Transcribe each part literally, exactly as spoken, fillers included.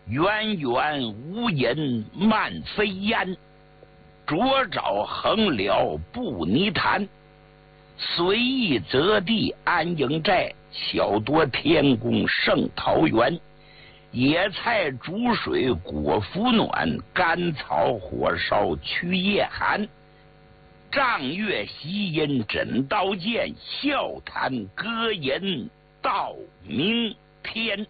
源源无垠漫飞烟，灼照横辽不泥潭。随意择地安营寨，巧夺天工胜桃源。野菜煮水果腹暖，甘草火烧驱夜寒。丈月习吟枕刀剑，笑谈歌吟到明天。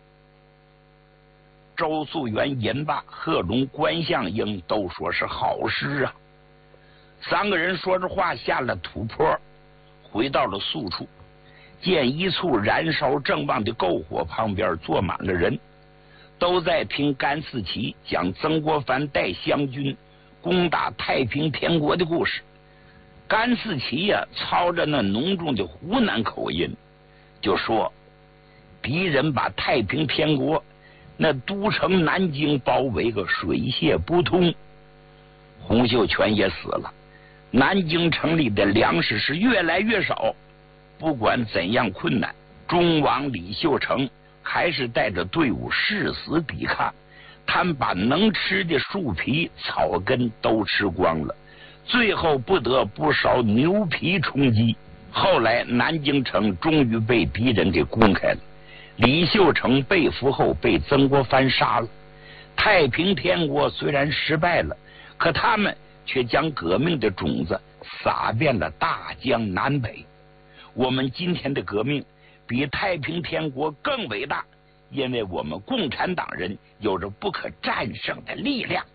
周素元、尹霸、贺龙、关向英都说是好诗啊。三个人说着话，下了土坡，回到了宿处，见一簇燃烧正旺的篝火旁边坐满了人，都在听甘四旗讲曾国藩带湘军攻打太平天国的故事。甘四旗呀、啊，操着那浓重的湖南口音，就说敌人把太平天国那都城南京包围个水泄不通，洪秀全也死了，南京城里的粮食是越来越少。不管怎样困难，忠王李秀成还是带着队伍誓死抵抗。他们把能吃的树皮、草根都吃光了，最后不得不烧牛皮充饥。后来南京城终于被敌人给攻开了，李秀成被俘后被曾国藩杀了。太平天国虽然失败了，可他们却将革命的种子撒遍了大江南北。我们今天的革命比太平天国更伟大，因为我们共产党人有着不可战胜的力量。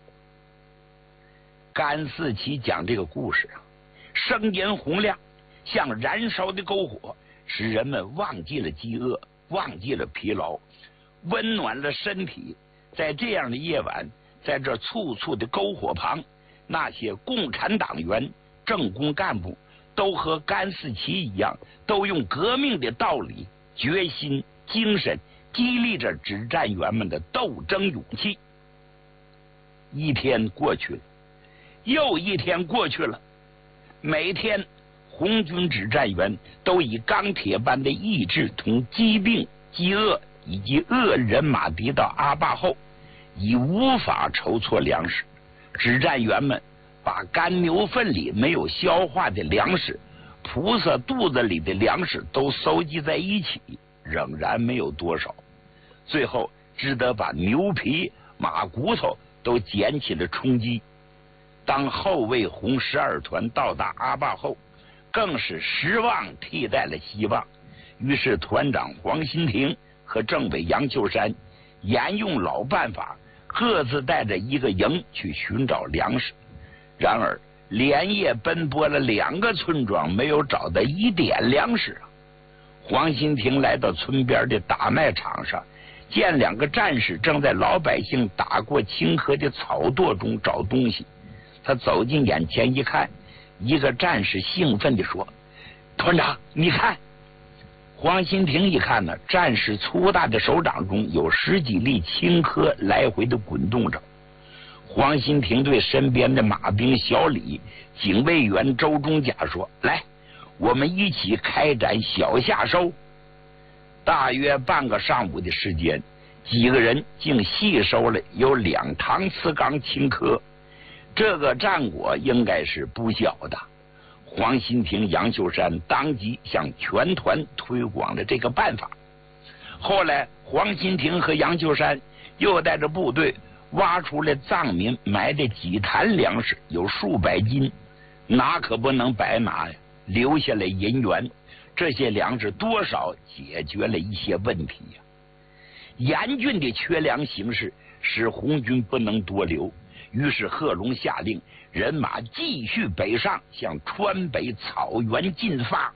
甘四旗讲这个故事啊，声音洪亮，像燃烧的篝火，使人们忘记了饥饿，忘记了疲劳，温暖了身体。在这样的夜晚，在这簇簇的篝火旁，那些共产党员、政工干部都和甘四旗一样，都用革命的道理、决心、精神激励着指战员们的斗争勇气。一天过去了，又一天过去了，每天红军指战员都以钢铁般的意志，同疾病、饥饿以及恶人马敌到阿坝后，已无法筹措粮食。指战员们把干牛粪里没有消化的粮食，菩萨肚子里的粮食都搜集在一起，仍然没有多少。最后只得把牛皮、马骨头都捡起了充饥。当后卫红十二团到达阿坝后，更是失望替代了希望。于是团长黄新亭和政委杨秀山沿用老办法，各自带着一个营去寻找粮食。然而连夜奔波了两个村庄，没有找到一点粮食啊！黄新亭来到村边的大麦场上，见两个战士正在老百姓打过清河的草垛中找东西。他走近眼前一看，一个战士兴奋地说：“团长，你看！”黄新亭一看呢，战士粗大的手掌中有十几粒青稞来回的滚动着。黄新亭对身边的马兵小李、警卫员周忠甲说：“来，我们一起开展小夏收。”大约半个上午的时间，几个人竟细收了有两塘次缸青稞，这个战果应该是不小的。黄新亭、杨秀山当即向全团推广了这个办法。后来黄新亭和杨秀山又带着部队挖出了藏民埋的几坛粮食，有数百斤，拿可不能白拿呀，留下了银元。这些粮食多少解决了一些问题呀。严峻的缺粮形势使红军不能多留，于是贺龙下令人马继续北上，向川北草原进发。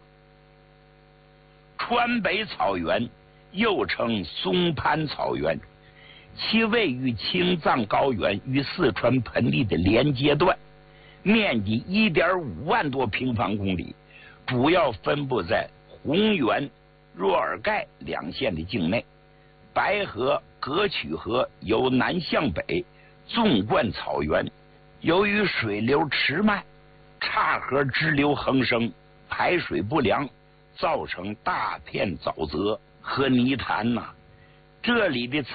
川北草原又称松潘草原，其位于青藏高原与四川盆地的连接段，面积 一点五万多平方公里，主要分布在红原、若尔盖两县的境内。白河、葛曲河由南向北纵贯草原，由于水流迟慢，岔河支流横生，排水不良，造成大片沼泽和泥潭呐、啊。这里的